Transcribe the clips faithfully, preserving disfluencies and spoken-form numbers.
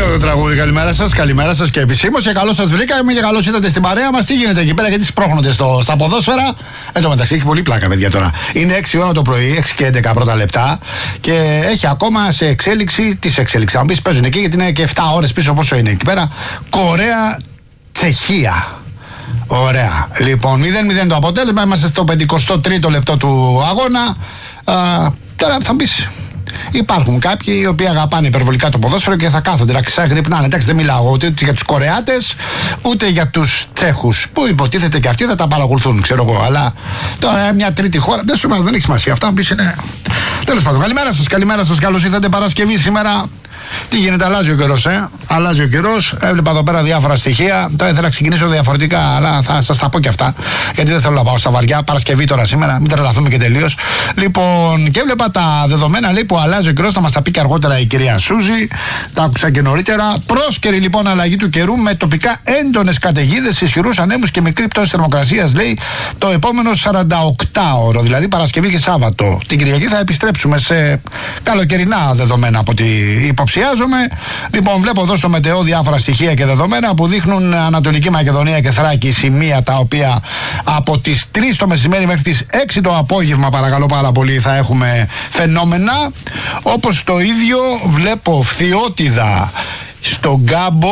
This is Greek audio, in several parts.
το τραγούδι. Καλημέρα σας, καλημέρα σας και επισήμως. Και καλώς σας βρήκαμε και καλώς ήρθατε στην παρέα μας. Τι γίνεται εκεί πέρα, γιατί σπρώχνονται στο, στα ποδόσφαιρα. Εν τω μεταξύ έχει πολύ πλάκα, παιδιά τώρα. Είναι έξι ώρα το πρωί, έξι και έντεκα πρώτα λεπτά. Και έχει ακόμα σε εξέλιξη, τι σε εξέλιξη. Αν πει παίζουν εκεί, γιατί είναι και επτά ώρες πίσω πόσο είναι εκεί πέρα. Κορέα, Τσεχία. Ωραία. Λοιπόν, μηδέν μηδέν το αποτέλεσμα. Είμαστε στο πενηκοστό τρίτο λεπτό του αγώνα. Α, τώρα θα μπει. Υπάρχουν κάποιοι οι οποίοι αγαπάνε υπερβολικά το ποδόσφαιρο και θα κάθονται να ξαγρυπνάνε. Εντάξει, δεν μιλάω ούτε για τους Κορεάτες ούτε για τους Τσέχους που υποτίθεται και αυτοί θα τα παρακολουθούν, ξέρω εγώ. Αλλά τώρα μια τρίτη χώρα δεν σου δεν έχει σημασία. Αυτά που είναι. Τέλος πάντων, καλημέρα σας, καλημέρα σας. Καλώς ήρθατε Παρασκευή σήμερα. Τι γίνεται, αλλάζει ο καιρός, ε? Αλλάζει ο καιρός. Έβλεπα εδώ πέρα διάφορα στοιχεία. Τώρα ήθελα να ξεκινήσω διαφορετικά, αλλά θα σας τα πω και αυτά. Γιατί δεν θέλω να πάω στα βαριά. Παρασκευή τώρα σήμερα, μην τρελαθούμε και τελείως. Λοιπόν, και έβλεπα τα δεδομένα λέει, που αλλάζει ο καιρός. Θα μας τα πει και αργότερα η κυρία Σούζη. Τα άκουσα και νωρίτερα. Πρόσκαιρη λοιπόν αλλαγή του καιρού με τοπικά έντονες καταιγίδες, ισχυρούς ανέμους και μικρή πτώση θερμοκρασίας, λέει, το επόμενο σαρανταοκτάωρο. Δηλαδή Παρασκευή και Σάββατο. Την Κυριακή θα επιστρέψουμε σε καλοκαιρινά δεδομένα από ό,τι υποψιάζομαι. Λοιπόν, βλέπω εδώ στο Μετεό διάφορα στοιχεία και δεδομένα που δείχνουν Ανατολική Μακεδονία και Θράκη σημεία τα οποία από τις τρεις το μεσημέρι μέχρι τις έξι το απόγευμα, παρακαλώ πάρα πολύ, θα έχουμε φαινόμενα. Όπως το ίδιο βλέπω Φθιώτιδα στον Γκάμπο,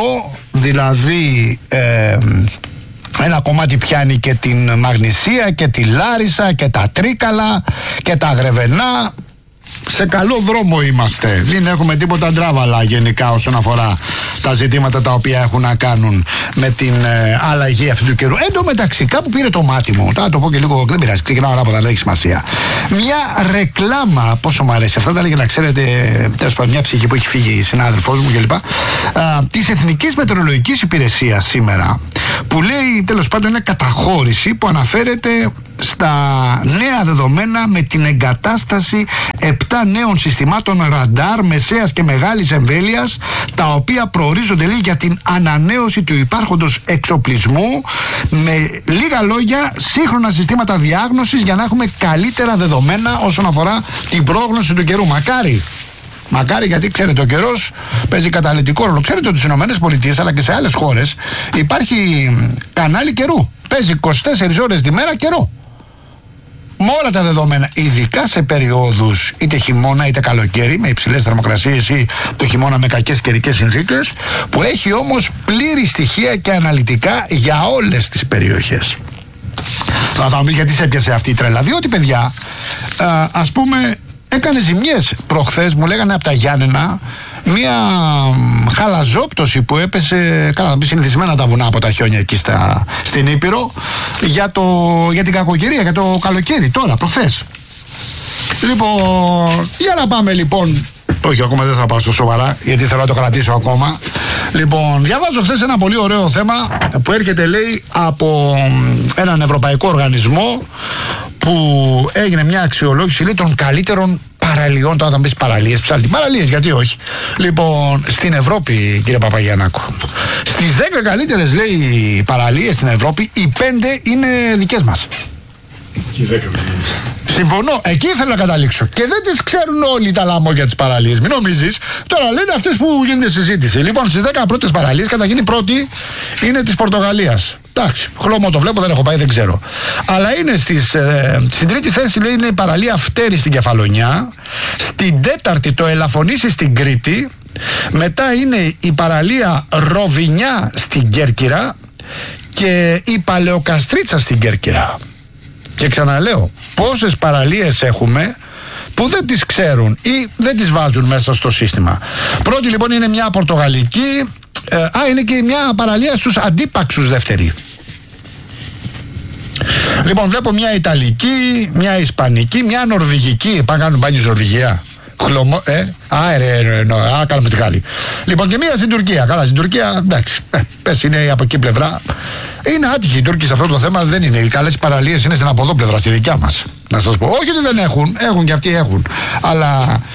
δηλαδή ε, ένα κομμάτι πιάνει και την Μαγνησία και τη Λάρισα και τα Τρίκαλα και τα Γρεβενά. Σε καλό δρόμο είμαστε. Δεν έχουμε τίποτα ντράβαλα γενικά όσον αφορά τα ζητήματα τα οποία έχουν να κάνουν με την ε, αλλαγή αυτού του καιρού. Εν τω μεταξύ, κάπου πήρε το μάτι μου. Θα το πω και λίγο, δεν πειράζει. Ξεκινάω ανάποδα, δεν έχει σημασία. Μια ρεκλάμα, πόσο μου αρέσει αυτά, τα λέγε να ξέρετε, τέλος πάντων, μια ψυχή που έχει φύγει η συνάδελφός μου κλπ. Της Εθνικής Μετεωρολογικής Υπηρεσίας σήμερα, που λέει τέλος πάντων είναι καταχώρηση που αναφέρεται στα νέα δεδομένα με την εγκατάσταση επτά νέων συστημάτων ραντάρ μεσαίας και μεγάλης εμβέλειας, τα οποία προορίζονται λέει για την ανανέωση του υπάρχοντος εξοπλισμού, με λίγα λόγια σύγχρονα συστήματα διάγνωσης για να έχουμε καλύτερα δεδομένα όσον αφορά την πρόγνωση του καιρού. Μακάρι Μακάρι, γιατί ξέρετε, ο καιρός παίζει καταλυτικό ρόλο. Ξέρετε ότι στις ΗΠΑ αλλά και σε άλλες χώρες υπάρχει κανάλι καιρού. Παίζει είκοσι τέσσερις ώρες τη μέρα καιρό. Με όλα τα δεδομένα, ειδικά σε περιόδους είτε χειμώνα είτε καλοκαίρι, με υψηλές θερμοκρασίες ή το χειμώνα με κακές καιρικές συνθήκες, που έχει όμως πλήρη στοιχεία και αναλυτικά για όλες τις περιοχές. Θα θα μου πει γιατί σε έπιασε αυτή η τρέλα. Διότι, παιδιά, α, ας πούμε, έκανε ζημιές προχθές, μου λέγανε από τα Γιάννενα, μία χαλαζόπτωση που έπεσε, καλά να πει συνηθισμένα τα βουνά από τα χιόνια εκεί στα, στην Ήπειρο, για, το, για την κακοκαιρία, για το καλοκαίρι τώρα, προχθές. Λοιπόν, για να πάμε λοιπόν. Όχι, ακόμα δεν θα πάω στο σοβαρά, γιατί θέλω να το κρατήσω ακόμα. Λοιπόν, διαβάζω χθες ένα πολύ ωραίο θέμα που έρχεται, λέει, από έναν ευρωπαϊκό οργανισμό που έγινε μια αξιολόγηση, λέει, των καλύτερων παραλιών. Τώρα θα μου πεις παραλίες, ψάλτη. Παραλίες, γιατί όχι. Λοιπόν, στην Ευρώπη, κύριε Παπαγιαννάκο, στις δέκα καλύτερες, λέει, παραλίες στην Ευρώπη, οι πέντε είναι δικές μας. Και οι δέκα. Συμφωνώ, εκεί ήθελα να καταλήξω. Και δεν τις ξέρουν όλοι τα λαμόγια της παραλίας. Μην νομίζεις. Τώρα λένε αυτές που γίνεται συζήτηση. Λοιπόν, στις δέκα πρώτες παραλίες, καταρχήν η πρώτη είναι της Πορτογαλίας. Εντάξει, χλωμό το βλέπω, δεν έχω πάει, δεν ξέρω. Αλλά είναι στις, ε, στην τρίτη θέση, λέει, είναι η παραλία Φτέρη στην Κεφαλονιά. Στην τέταρτη το Ελαφωνήσι στην Κρήτη. Μετά είναι η παραλία Ροβινιά στην Κέρκυρα. Και η Παλαιοκαστρίτσα στην Κέρκυρα. Και ξαναλέω, πόσες παραλίες έχουμε που δεν τις ξέρουν ή δεν τις βάζουν μέσα στο σύστημα. Πρώτη λοιπόν είναι μια πορτογαλική, ε, α, είναι και μια παραλία στους αντίπαξους δεύτερη. Λοιπόν, βλέπω μια ιταλική, μια ισπανική, μια νορβηγική. Πάμε κάνουν μπάνιο στην Νορβηγία. Χλωμό, ε, α, ρε, ρε, ρε, α, κάνουμε τη χάλη. Λοιπόν, και μία στην Τουρκία. Καλά, στην Τουρκία, εντάξει, ε, πες είναι από εκεί πλευρά. Είναι άτυχοι οι Τούρκοι σε αυτό το θέμα, δεν είναι. Οι καλές παραλίες είναι στην αποδόπλευρα, στη δικιά μας. Να σας πω. Όχι ότι δεν έχουν, έχουν και αυτοί έχουν. Αλλά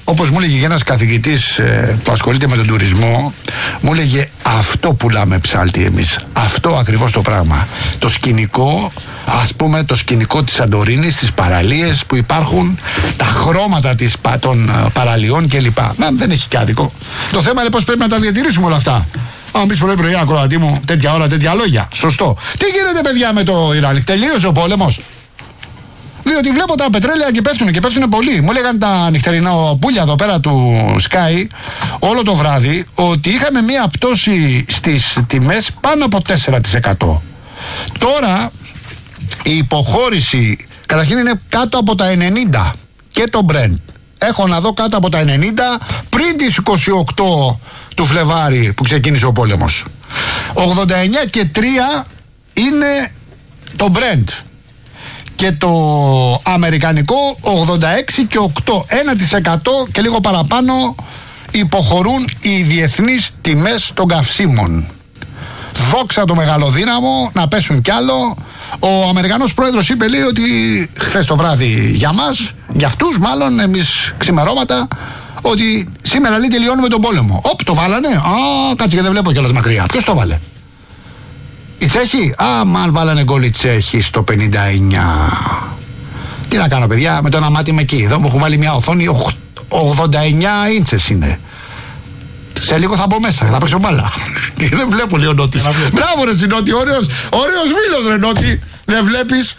όπως μου έλεγε ένας καθηγητής ε, που ασχολείται με τον τουρισμό, μου έλεγε αυτό πουλάμε Ψάλτη εμείς. Αυτό ακριβώς το πράγμα. Το σκηνικό, ας πούμε το σκηνικό της Σαντορίνης, τις παραλίες που υπάρχουν, τα χρώματα της, των uh, παραλιών κλπ. Μα δεν έχει και άδικο. Το θέμα είναι πώς πρέπει να τα διατηρήσουμε όλα αυτά. Αν πεις πρωί πρωί, ακροατή μου, τέτοια ώρα, τέτοια λόγια. Σωστό. Τι γίνεται, παιδιά, με το Ιράν? Τελείωσε ο πόλεμος? Διότι βλέπω τα πετρέλαια και πέφτουν και πέφτουν πολύ. Μου έλεγαν τα νυχτερινά πουλια εδώ πέρα του Sky όλο το βράδυ ότι είχαμε μία πτώση στις τιμές πάνω από τέσσερα τοις εκατό. Τώρα η υποχώρηση καταρχήν είναι κάτω από τα ενενήντα και το Brent. Έχω να δω κάτω από τα ενενήντα πριν τις είκοσι οκτώ του Φλεβάρι που ξεκίνησε ο πόλεμος. ογδόντα εννιά και τρία είναι το Brent. Και το αμερικανικό ογδόντα έξι και οκτώ. ένα τοις εκατό και λίγο παραπάνω υποχωρούν οι διεθνείς τιμές των καυσίμων. Δόξα το μεγαλοδύναμο, να πέσουν κι άλλο. Ο Αμερικανός πρόεδρος είπε, λέει, ότι χθες το βράδυ για μας, για αυτούς μάλλον, εμείς ξημερώματα, ότι σήμερα, λέει, τελειώνουμε τον πόλεμο. Οπ, το βάλανε. Α, κάτσε και δεν βλέπω κιόλας μακριά. Ποιος το βάλε? Οι Τσέχοι? Α, μαν βάλανε γκολ οι Τσέχοι στο πενήντα εννιά. Τι να κάνω, παιδιά, με το ένα μάτι είμαι εκεί. Εδώ μου έχουν βάλει μια οθόνη ογδόντα εννιά ίντσες είναι. Σε λίγο θα μπω μέσα, θα παίξω μπάλα. Και δεν βλέπω, λέει ο Νότης. Μπράβο, ρε Νότη, ωραίος, ωραίος φίλος, ρε Νότη. Δεν βλέπεις?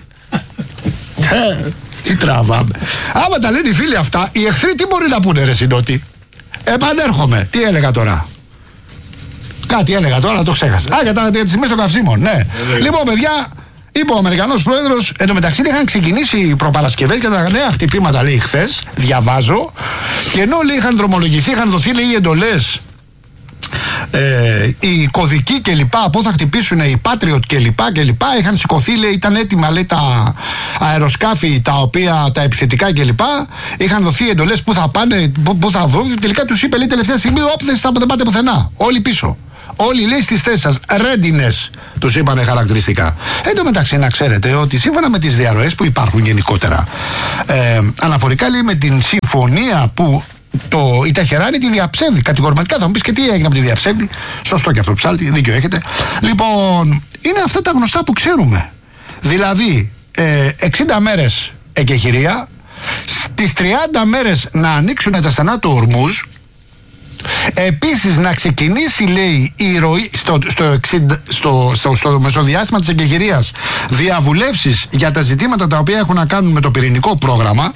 Τι τραβάμε. Άμα τα λένε οι φίλοι αυτά, οι εχθροί τι μπορεί να πούνε, ρε Νότη? Επανέρχομαι. Τι έλεγα τώρα? Κάτι έλεγα τώρα, αλλά το ξέχασα. Α, για τις τιμές των καυσίμων, ναι. Ε, λοιπόν, παιδιά, είπε ο Αμερικανός πρόεδρος, εν τω μεταξύ είχαν ξεκινήσει οι προπαρασκευές και τα νέα χτυπήματα, λέει, χθες. Διαβάζω. Και ενώ, λέει, είχαν δρομολογηθεί, είχαν δοθεί, λέει, οι εντολές, ε, οι κωδικοί κλπ. Πού θα χτυπήσουν οι Patriot κλπ. κλπ. Είχαν σηκωθεί, λέει, ήταν έτοιμα, λέει, τα αεροσκάφη, τα οποία, τα επιθετικά κλπ. Είχαν δοθεί εντολές που θα πάνε, που θα βρουν. Τελικά τους είπε, λέει, τελευταία στιγμή, όπ, δεν πάτε πουθενά. Όλοι πίσω. Όλοι, λέει, στις θέσεις σας. Readiness, τους είπανε χαρακτηριστικά. Εν τω μεταξύ, να ξέρετε ότι σύμφωνα με τις διαρροές που υπάρχουν γενικότερα, ε, αναφορικά, λέει, με την συμφωνία που το, η Τεχεράνη τη διαψεύδει κατηγορηματικά. Θα μου πεις, και τι έγινε από τη διαψεύδει? Σωστό και αυτό, Ψάλτη, δίκιο έχετε. Λοιπόν, είναι αυτά τα γνωστά που ξέρουμε. Δηλαδή, ε, εξήντα μέρες εκεχηρία, στις τριάντα μέρες να ανοίξουν τα στενά του Ορμούζ. Επίσης να ξεκινήσει, λέει, η ροή στο, στο, στο, στο, στο μεσοδιάστημα της εγκεχηρίας διαβουλεύσεις για τα ζητήματα τα οποία έχουν να κάνουν με το πυρηνικό πρόγραμμα.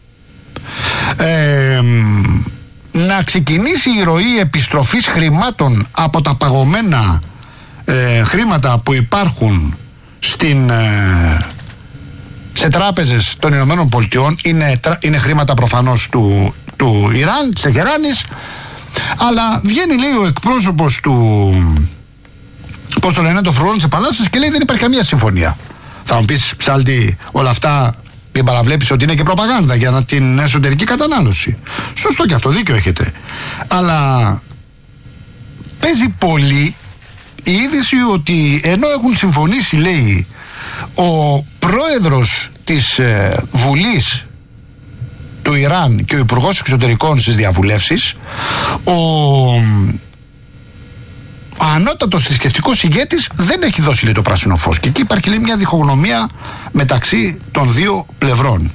ε, να ξεκινήσει η ροή επιστροφής χρημάτων από τα παγωμένα ε, χρήματα που υπάρχουν στην, ε, σε τράπεζες των Ηνωμένων Πολιτειών. Είναι, είναι χρήματα προφανώς του, του Ιράν, της Τεχεράνης. Αλλά βγαίνει, λέει, ο εκπρόσωπος του, πώς το λένε, το Φρουρών της Επανάστασης, και λέει δεν υπάρχει καμία συμφωνία. Θα μου πεις, Ψάλτη, όλα αυτά μην παραβλέπεις ότι είναι και προπαγάνδα για την εσωτερική κατανάλωση. Σωστό και αυτό, δίκιο έχετε. Αλλά παίζει πολύ η είδηση ότι ενώ έχουν συμφωνήσει, λέει, ο πρόεδρος της ε, Βουλής του Ιράν και ο Υπουργός Εξωτερικών στις διαβουλεύσεις, ο, ο ανώτατος θρησκευτικός ηγέτης δεν έχει δώσει, λέει, το πράσινο φως. Και εκεί υπάρχει, λέει, μια διχογνωμία μεταξύ των δύο πλευρών.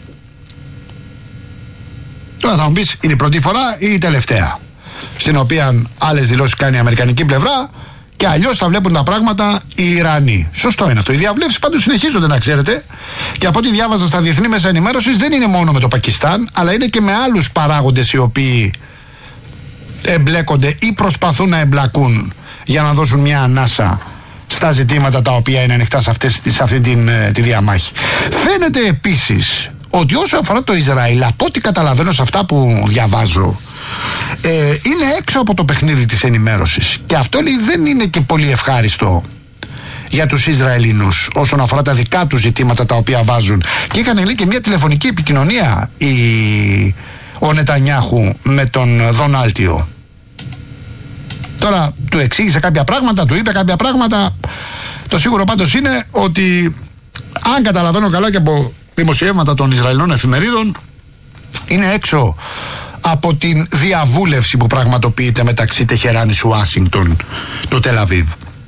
Τώρα θα μου πεις, είναι η πρώτη φορά ή η τελευταία στην οποία άλλες δηλώσεις κάνει η αμερικανική πλευρά και αλλιώς θα βλέπουν τα πράγματα οι Ιρανοί? Σωστό είναι αυτό. Οι διαβλέψεις πάντως συνεχίζονται, να ξέρετε, και από ό,τι διάβαζα στα διεθνή μέσα ενημέρωσης δεν είναι μόνο με το Πακιστάν, αλλά είναι και με άλλους παράγοντες οι οποίοι εμπλέκονται ή προσπαθούν να εμπλακούν για να δώσουν μια ανάσα στα ζητήματα τα οποία είναι ανοιχτά σε, αυτές, σε αυτή την, τη διαμάχη. Φαίνεται επίσης ότι όσο αφορά το Ισραήλ, από ό,τι καταλαβαίνω σε αυτά που διαβάζω, ε, είναι έξω από το παιχνίδι της ενημέρωσης. Και αυτό, λέει, δεν είναι και πολύ ευχάριστο για τους Ισραηλινούς όσον αφορά τα δικά τους ζητήματα τα οποία βάζουν. Και είχαν, λέει, και μια τηλεφωνική επικοινωνία η, ο Νετανιάχου με τον Δονάλτιο. Τώρα του εξήγησε κάποια πράγματα, του είπε κάποια πράγματα. Το σίγουρο πάντως είναι ότι, αν καταλαβαίνω καλά και από δημοσιεύματα των Ισραηλινών εφημερίδων, είναι έξω από την διαβούλευση που πραγματοποιείται μεταξύ Τεχεράνης, Ουάσιγκτον, του Τελαβίβ.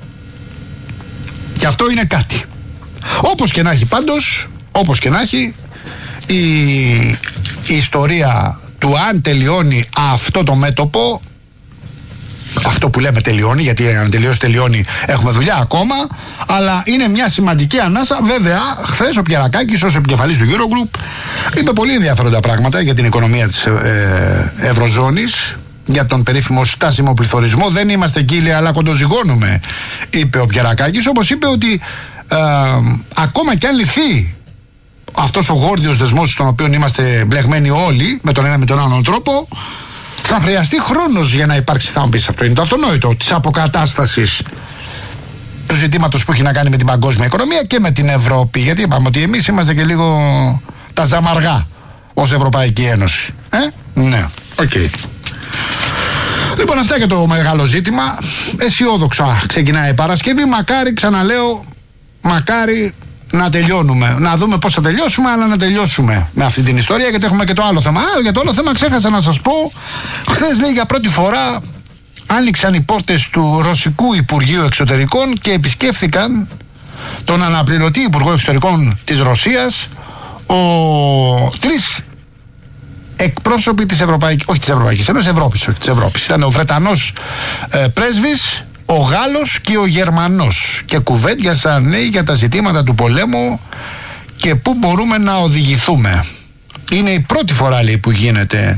Και αυτό είναι κάτι. Όπως και να έχει πάντως, όπως και να έχει, η, η ιστορία του αν τελειώνει αυτό το μέτωπο, αυτό που λέμε τελειώνει, γιατί αν τελειώσει τελειώνει, έχουμε δουλειά ακόμα, αλλά είναι μια σημαντική ανάσα. Βέβαια, χθες ο Πιερακάκης ως επικεφαλής του Eurogroup είπε πολύ ενδιαφέροντα πράγματα για την οικονομία της ε, Ευρωζώνης, για τον περίφημο στάσιμο πληθωρισμό. Δεν είμαστε κύλοι, αλλά κοντοζυγώνουμε, είπε ο Πιερακάκης, όπως είπε ότι ε, ακόμα κι αν λυθεί αυτός ο γόρδιος δεσμός στον οποίο είμαστε μπλεγμένοι όλοι με τον ένα με τον άλλον τρόπο, θα χρειαστεί χρόνος για να υπάρξει, θα μου πεις, αυτό είναι το αυτονόητο, της αποκατάστασης του ζητήματος που έχει να κάνει με την παγκόσμια οικονομία και με την Ευρώπη. Γιατί είπαμε ότι εμείς είμαστε και λίγο τα ζαμαργά ως Ευρωπαϊκή Ένωση. Ε, ναι, οκ. Okay. Λοιπόν, αυτά και το μεγάλο ζήτημα. Αισιόδοξα ξεκινάει η Παρασκευή. Μακάρι, ξαναλέω, μακάρι να τελειώνουμε. Να δούμε πώς θα τελειώσουμε, αλλά να τελειώσουμε με αυτή την ιστορία, γιατί έχουμε και το άλλο θέμα. Α, για το άλλο θέμα ξέχασα να σας πω. Χθες, λέει, για πρώτη φορά άνοιξαν οι πόρτες του Ρωσικού Υπουργείου Εξωτερικών και επισκέφθηκαν τον αναπληρωτή Υπουργό Εξωτερικών της Ρωσίας, ο... τρεις εκπρόσωποι της Ευρωπαϊκής, όχι της Ευρωπαϊκής Ένωσης, Ευρώπης, όχι της Ευρώπης. Ήταν ο Βρετανός ε, πρέσβης, ο Γάλλος και ο Γερμανός, και κουβέντιασαν, λέει, για τα ζητήματα του πολέμου και πού μπορούμε να οδηγηθούμε. Είναι η πρώτη φορά, λέει, που γίνεται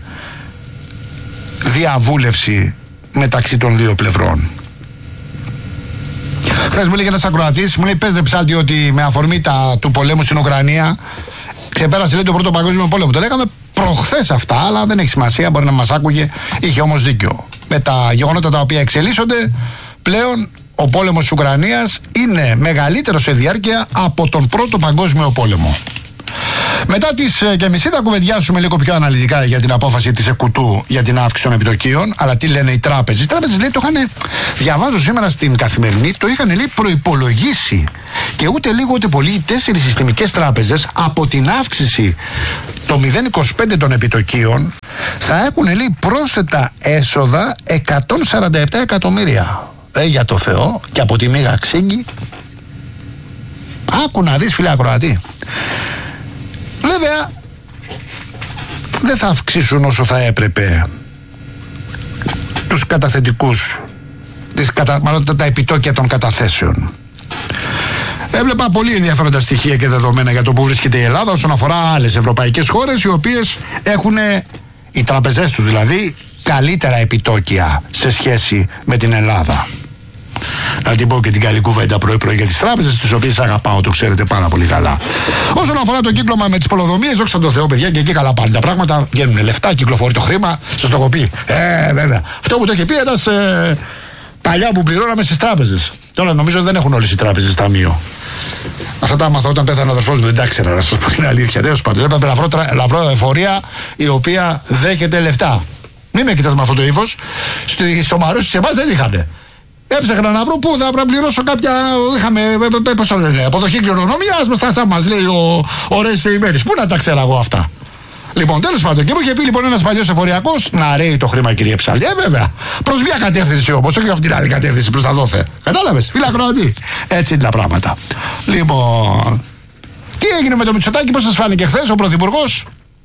διαβούλευση μεταξύ των δύο πλευρών. Χθες μου λέει ένας ακροατής, μου λέει, πες δε ψάλτη ότι με αφορμή τα, του πολέμου στην Ουκρανία ξεπέρασε, λέει, τον πρώτο παγκόσμιο πόλεμο. Το λέγαμε προχθές αυτά, αλλά δεν έχει σημασία, μπορεί να μας άκουγε, είχε όμως δίκιο. Με τα γεγονότα τα οποία εξελίσσονται, πλέον ο πόλεμος της Ουκρανίας είναι μεγαλύτερο σε διάρκεια από τον πρώτο παγκόσμιο πόλεμο. Μετά τις και μισή θα κουβεντιάσουμε λίγο πιο αναλυτικά για την απόφαση της ΕΚΟΥΤΟΥ για την αύξηση των επιτοκίων. Αλλά τι λένε οι τράπεζες? Οι τράπεζες, λέει, το είχαν, διαβάζω σήμερα στην Καθημερινή, το είχαν, λέει, προϋπολογίσει. Και ούτε λίγο ούτε πολύ οι τέσσερις συστημικές τράπεζες από την αύξηση το μηδέν κόμμα είκοσι πέντε των επιτοκίων θα έχουν, λέει, πρόσθετα έσοδα εκατόν σαράντα επτά εκατομμύρια. Ε, για το Θεό, και από τη Μίγα Ξύγκη. Άκου να δεις, φίλε ακροατή. Βέβαια, δεν θα αυξήσουν όσο θα έπρεπε τους καταθετικούς, τις κατα... μάλλον τα επιτόκια των καταθέσεων. Έβλεπα πολύ ενδιαφέροντα στοιχεία και δεδομένα για το που βρίσκεται η Ελλάδα όσον αφορά άλλες ευρωπαϊκές χώρες, οι οποίες έχουν, οι τραπεζές τους δηλαδή, καλύτερα επιτόκια σε σχέση με την Ελλάδα. Να την πω και την καλή κουβέντα πρωί-πρωί για τις τράπεζες, τις οποίες αγαπάω, το ξέρετε πάρα πολύ καλά. Όσον αφορά το κύκλωμα με τις πολεοδομίες, δόξα τω Θεώ, παιδιά, και εκεί καλά πάνε τα πράγματα. Βγαίνουν λεφτά, κυκλοφορεί το χρήμα. Σας το έχω πει. Ε, βέβαια. Αυτό που το είχε πει ένας ε, παλιά που πληρώναμε στις τράπεζες. Τώρα νομίζω δεν έχουν όλες οι τράπεζες ταμείο. Αυτά τα άμαθα όταν πέθανε ο αδερφός μου, δεν τα ήξερα, να σας πω την αλήθεια. Τέλος πάντων, έπρεπε λαυρό, λαυρό εφορία η οποία δέχεται λεφτά. Μην με κοιτάς με αυτό το ύφος. Στο, στο Μαρούσι σε εμάς δεν είχανε. Έψαχνα να βρω πού θα πληρώσω κάποια. Είχαμε, πώς το λένε, αποδοχή κληρονομιάς, μας τα μας λέει ο, ο Ρέις Ημέρης. Πού να τα ξέρω εγώ αυτά. Λοιπόν, τέλος πάντων, και μου είχε πει λοιπόν ένας παλιός εφοριακός να ρέει το χρήμα, κύριε Ψάλτη. Ε, βέβαια. Προς μια κατεύθυνση όμως, όχι από την άλλη κατεύθυνση προς τα δόθε. Κατάλαβες, φίλε ακροατή. Έτσι είναι τα πράγματα. Λοιπόν. Τι έγινε με το Μητσοτάκη, πώς σας φάνηκε χθες ο Πρωθυπουργός?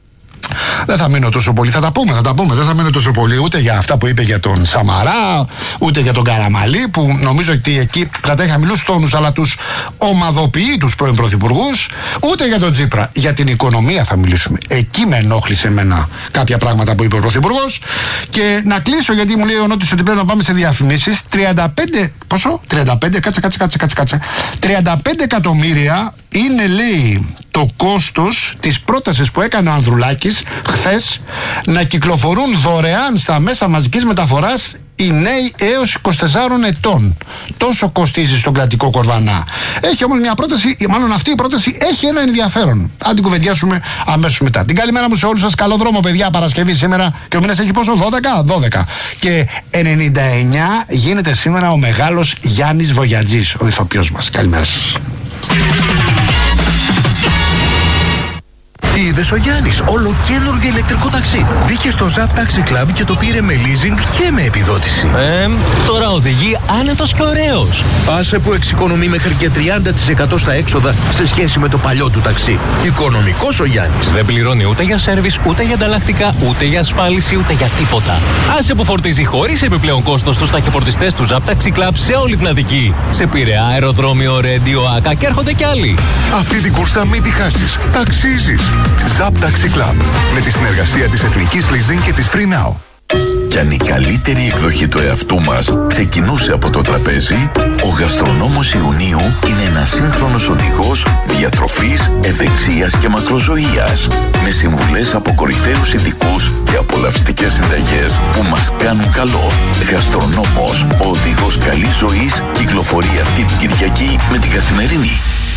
Δεν θα μείνω τόσο πολύ, θα τα πούμε, θα τα πούμε. Δεν θα μείνω τόσο πολύ ούτε για αυτά που είπε για τον Σαμαρά, ούτε για τον Καραμαλή, που νομίζω ότι εκεί κρατάει χαμηλούς τόνους, αλλά τους ομαδοποιεί τους πρώην πρωθυπουργούς, ούτε για τον Τσίπρα. Για την οικονομία θα μιλήσουμε. Εκεί με ενόχλησε εμένα κάποια πράγματα που είπε ο πρωθυπουργός. Και να κλείσω, γιατί μου λέει ο Νότης ότι πρέπει να πάμε σε διαφημίσεις. τριάντα πέντε, πόσο? τριάντα πέντε, κάτσε, κάτσε, κάτσε, κάτσε, κάτσε. τριάντα πέντε εκατομμύρια είναι, λέει, το κόστος της πρότασης που έκανε ο Ανδρουλάκης χθες να κυκλοφορούν δωρεάν στα μέσα μαζικής μεταφοράς οι νέοι έως είκοσι τεσσάρων ετών. Τόσο κοστίζει στον κρατικό κορβανά. Έχει όμως μια πρόταση, μάλλον αυτή η πρόταση έχει ένα ενδιαφέρον. Αν την κουβεντιάσουμε αμέσως μετά. Την καλημέρα μου σε όλους σας. Καλό δρόμο, παιδιά. Παρασκευή σήμερα και ο μήνας έχει πόσο? δώδεκα. δώδεκα. Και ενενήντα εννιά γίνεται σήμερα ο μεγάλος Γιάννης Βογιατζής, ο ηθοποιός μας. Καλημέρα σας. Τι είδες ο Γιάννης? Ολοκαίνουργιο ηλεκτρικό ταξί. Μπήκε στο Zap Taxi Club και το πήρε με leasing και με επιδότηση. Ε, τώρα οδηγεί άνετος και ωραίος. Άσε που εξοικονομεί μέχρι και τριάντα τοις εκατό στα έξοδα σε σχέση με το παλιό του ταξί. Οικονομικός ο Γιάννης. Δεν πληρώνει ούτε για σέρβις, ούτε για ανταλλακτικά, ούτε για ασφάλιση, ούτε για τίποτα. Άσε που φορτίζει χωρίς επιπλέον κόστος στους ταχυφορτιστές του Zap Taxi Club σε όλη την Αττική. Σε Πειραιά, αεροδρόμιο, Ρέντιο, Άκα και έρχονται κι άλλοι. Αυτή την κούρσα μην τη χάσεις. Ταξίζεις. Zap Taxi Club. Με τη συνεργασία της Εθνικής Leasing και της Free Now. Κι αν η καλύτερη εκδοχή του εαυτού μας ξεκινούσε από το τραπέζι, ο Γαστρονόμος Ιουνίου είναι ένας σύγχρονος οδηγός διατροφής, ευεξίας και μακροζωίας, με συμβουλές από κορυφαίους ειδικούς και απολαυστικές συνταγές που μας κάνουν καλό. Γαστρονόμος, ο οδηγός καλής ζωής, κυκλοφορεί αυτή την Κυριακή με την Καθημερινή.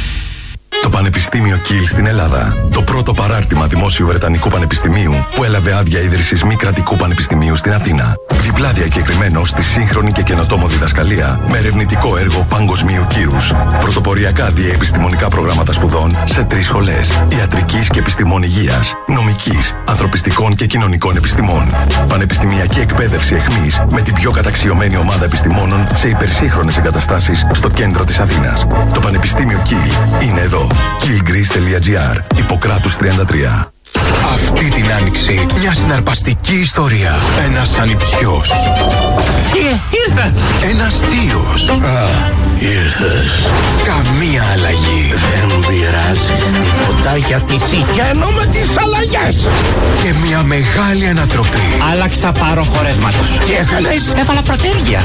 Το Πανεπιστήμιο Κιλ στην Ελλάδα. Το πρώτο παράρτημα Δημόσιου Βρετανικού Πανεπιστημίου που έλαβε άδεια ίδρυσης μη κρατικού πανεπιστημίου στην Αθήνα. Διπλά διακεκριμένο στη σύγχρονη και καινοτόμο διδασκαλία με ερευνητικό έργο παγκοσμίου κύρους. Πρωτοποριακά διαεπιστημονικά προγράμματα σπουδών σε τρεις σχολές: ιατρικής και επιστημών υγείας, νομικής, ανθρωπιστικών και κοινωνικών επιστημών. Πανεπιστημιακή εκπαίδευση εχμής με την πιο καταξιωμένη ομάδα επιστημόνων σε υπερσύγχρονες εγκαταστάσεις στο κέντρο της Αθήνας. Το Πανεπιστήμιο Κιλ είναι εδώ. κιλ τελεία τζι άρ, Ιπποκράτους τριάντα τρία. Αυτή την άνοιξη μια συναρπαστική ιστορία. Ένας ανιψιός. Ε, ήρθα! Ένας θείος. Α, ήρθες. Καμία αλλαγή. Δεν πειράζει τίποτα γιατί συγχαίνω με τις αλλαγές. Και μια μεγάλη ανατροπή. Άλλαξα πάροχο ρεύματος. Τι έκανες? Έβαλα πρωτέρια.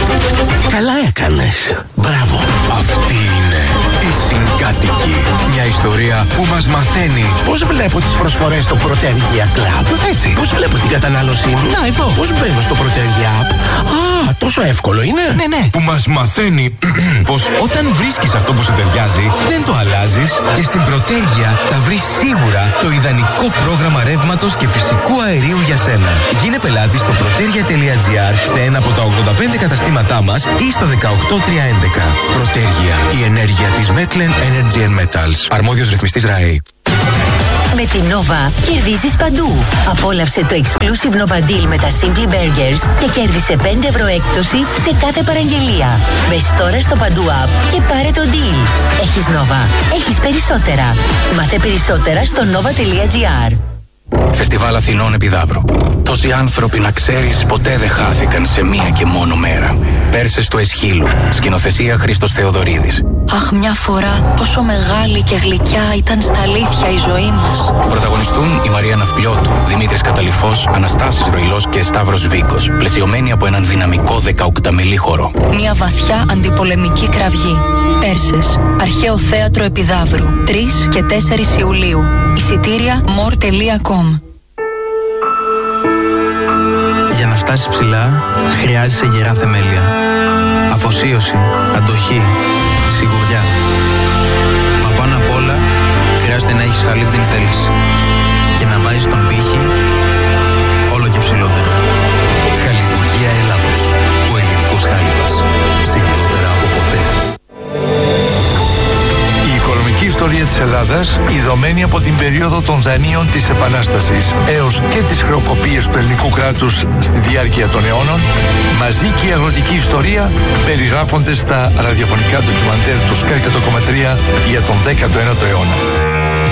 Καλά έκανες. Μπράβο. Αυτή είναι η Συγκάτοικη. Μια ιστορία που μας μαθαίνει Πώς βλέπω τις προσφορές στο Protergia Club? Έτσι. Πώς βλέπω την κατανάλωσή μου? Να, εδώ. Πώς μπαίνω στο Protergia App? Α, τόσο εύκολο είναι. Ναι, ναι. που μας μαθαίνει πως όταν βρίσκεις αυτό που σου ταιριάζει, δεν το αλλάζεις και στην Protergia θα βρεις σίγουρα το ιδανικό πρόγραμμα ρεύματος και φυσικού αερίου για σένα. Γίνε πελάτης στο protergia τελεία τζι άρ σε ένα από τα ογδόντα πέντε καταστήματά μας ή στο δεκαοκτώ τριακόσια έντεκα. Protergia, η ενέργεια της Metlen Energy and Metals. Αρμόδιος ρυθμιστής ΡΑΕ. Με την Nova κερδίζεις παντού. Απόλαυσε το exclusive Nova Deal με τα Simply Burgers και κέρδισε πέντε ευρώ έκπτωση σε κάθε παραγγελία. Μπες τώρα στο Παντού App και πάρε το deal. Έχεις Nova. Έχεις περισσότερα. Μάθε περισσότερα στο nova τελεία τζι άρ. Φεστιβάλ Αθηνών Επιδαύρου. Τόσοι άνθρωποι, να ξέρεις, ποτέ δεν χάθηκαν σε μία και μόνο μέρα. Πέρσες του Εσχύλου. Σκηνοθεσία Χρήστος Θεοδωρίδης. Αχ, μια φορά πόσο μεγάλη και γλυκιά ήταν στα αλήθεια η ζωή μας. Πρωταγωνιστούν η Μαρία Ναυπλιώτου, Δημήτρης Καταλυφός, Αναστάσης Ροϊλός και Σταύρος Βίκος. Πλαισιωμένοι από έναν δυναμικό δεκαοκταμελή χορό. Μια βαθιά αντιπολεμική κραυγή. Πέρσες. Αρχαίο θέατρο Επιδαύρου. τρεις και τέσσερις Ιουλίου. Εισιτήρια more τελεία com. Για να φτάσεις ψηλά, χρειάζεσαι γερά θεμέλια. Αφοσίωση, αντοχή, σιγουριά. Μα πάνω απ' όλα, χρειάζεται να έχεις χαλίβδιν θέληση. Και να βάζεις τον πύχη όλο και ψηλότερα. Χαλιβουργία Ελλάδος. Ο ελληνικός χάλιβας. Ψηλότερα από ποτέ. Η οικονομική ιστορία της Ελλάδας, ειδωμένη από την περίοδο των δανείων της Επανάστασης έως και τις χρεοκοπίες του ελληνικού κράτους στη διάρκεια των αιώνων, μαζί και η αγροτική ιστορία περιγράφονται στα ραδιοφωνικά ντοκιμαντέρ του Sky εκατό κόμμα τρία για τον δέκατο ένατο αιώνα.